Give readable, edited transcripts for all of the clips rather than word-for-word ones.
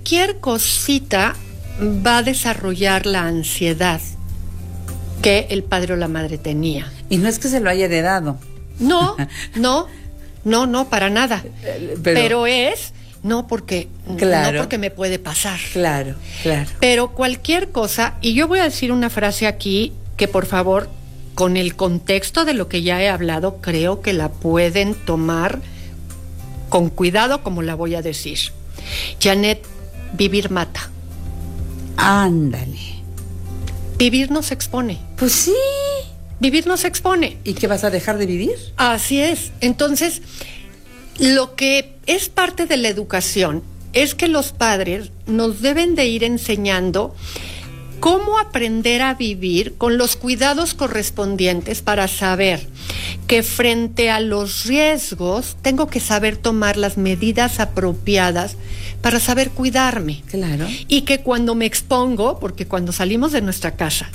cualquier cosita va a desarrollar la ansiedad que el padre o la madre tenía. Y no es que se lo haya heredado. No, para nada. Pero es, porque me puede pasar. Claro. Pero cualquier cosa, y yo voy a decir una frase aquí que por favor, con el contexto de lo que ya he hablado, creo que la pueden tomar con cuidado como la voy a decir. Janet, vivir mata. Ándale. Vivir nos expone. Pues sí. Vivir nos expone. ¿Y qué vas a dejar de vivir? Así es. Entonces, lo que es parte de la educación es que los padres nos deben de ir enseñando cómo aprender a vivir con los cuidados correspondientes para saber que frente a los riesgos tengo que saber tomar las medidas apropiadas para saber cuidarme. Claro. Y que cuando me expongo, porque cuando salimos de nuestra casa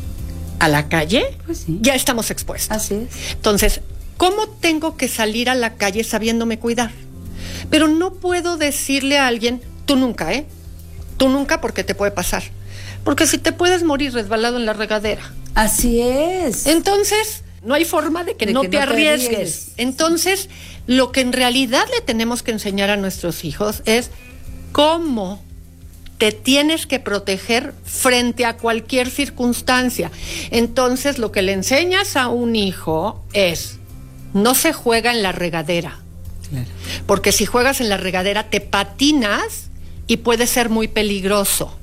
a la calle, pues sí, ya estamos expuestos. Así es. Entonces, ¿cómo tengo que salir a la calle sabiéndome cuidar? Pero no puedo decirle a alguien, tú nunca, Tú nunca, porque te puede pasar. Porque si te puedes morir resbalado en la regadera. Así es. Entonces, no hay forma de que no te arriesgues. Entonces, lo que en realidad le tenemos que enseñar a nuestros hijos es cómo te tienes que proteger frente a cualquier circunstancia. Entonces, lo que le enseñas a un hijo es, no se juega en la regadera. Claro. Porque si juegas en la regadera, te patinas y puede ser muy peligroso.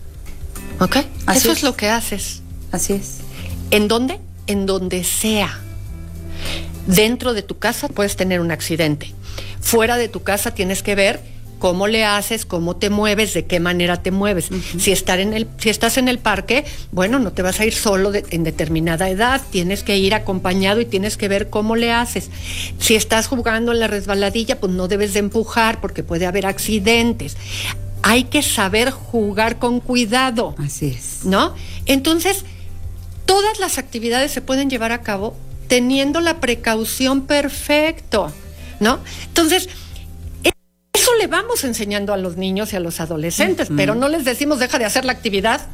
¿Ok? Eso es lo que haces. Así es. ¿En dónde? En donde sea. Dentro de tu casa puedes tener un accidente. Fuera de tu casa tienes que ver cómo le haces, cómo te mueves, de qué manera te mueves. Uh-huh. Si estás en el parque, bueno, no te vas a ir solo en determinada edad, tienes que ir acompañado y tienes que ver cómo le haces. Si estás jugando en la resbaladilla, pues no debes de empujar porque puede haber accidentes. Hay que saber jugar con cuidado. Así es. ¿No? Entonces, todas las actividades se pueden llevar a cabo teniendo la precaución perfecto, ¿no? Entonces, eso le vamos enseñando a los niños y a los adolescentes, pero no les decimos deja de hacer la actividad.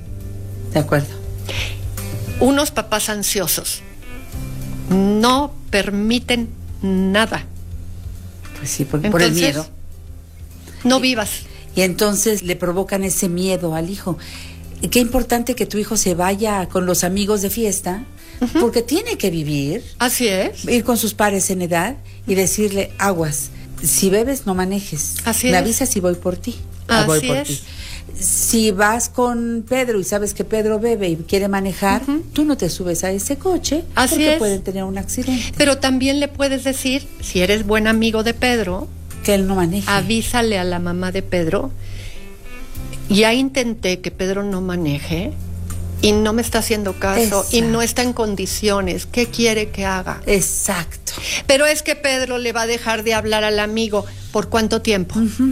De acuerdo. Unos papás ansiosos no permiten nada. Pues sí, por el miedo. No vivas. Y entonces le provocan ese miedo al hijo. Qué importante que tu hijo se vaya con los amigos de fiesta, uh-huh, porque tiene que vivir. Así es. Ir con sus pares en edad y decirle, aguas, si bebes no manejes. Así me es. avisas si voy por ti. Así es. Ti. Si vas con Pedro y sabes que Pedro bebe y quiere manejar, uh-huh, tú no te subes a ese coche. Así porque es. pueden tener un accidente. Pero también le puedes decir, si eres buen amigo de Pedro, que él no maneje. Avísale a la mamá de Pedro. Ya intenté que Pedro no maneje y no me está haciendo caso. Exacto. Y no está en condiciones. ¿Qué quiere que haga? Exacto. Pero es que Pedro le va a dejar de hablar al amigo. ¿Por cuánto tiempo? Uh-huh.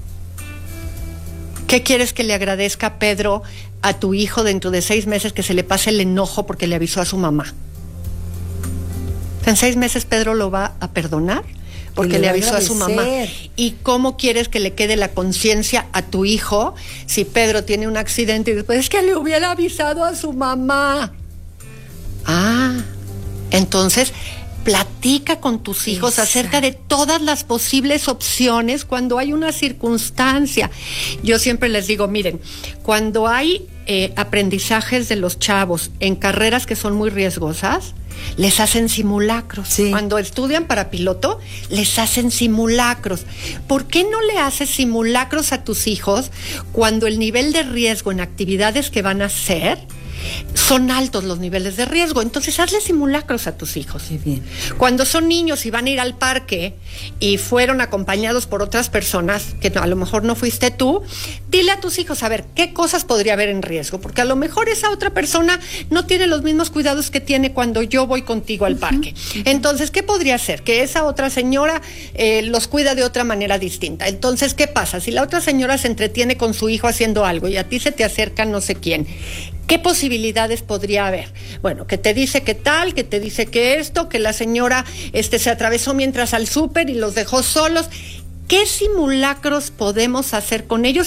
¿Qué quieres que le agradezca Pedro a tu hijo dentro de 6 meses que se le pase el enojo porque le avisó a su mamá? ¿En 6 meses Pedro lo va a perdonar? Porque le avisó a su mamá. ¿Y cómo quieres que le quede la conciencia a tu hijo si Pedro tiene un accidente y después es que le hubiera avisado a su mamá? Entonces platica con tus hijos acerca de todas las posibles opciones cuando hay una circunstancia. Yo siempre les digo, miren, cuando hay aprendizajes de los chavos en carreras que son muy riesgosas, les hacen simulacros. Sí. Cuando estudian para piloto, les hacen simulacros. ¿Por qué no le haces simulacros a tus hijos cuando el nivel de riesgo en actividades que van a hacer son altos los niveles de riesgo? Entonces hazle simulacros a tus hijos. Qué bien. Cuando son niños y van a ir al parque y fueron acompañados por otras personas, que a lo mejor no fuiste tú, dile a tus hijos, a ver, ¿qué cosas podría haber en riesgo? Porque a lo mejor esa otra persona no tiene los mismos cuidados que tiene cuando yo voy contigo al parque. Entonces, ¿qué podría ser? Que esa otra señora los cuida de otra manera distinta. Entonces, ¿qué pasa? Si la otra señora se entretiene con su hijo haciendo algo y a ti se te acerca no sé quién, ¿qué posibilidades podría haber? Bueno, que te dice que tal, que te dice que esto, que la señora se atravesó mientras al súper y los dejó solos. ¿Qué simulacros podemos hacer con ellos?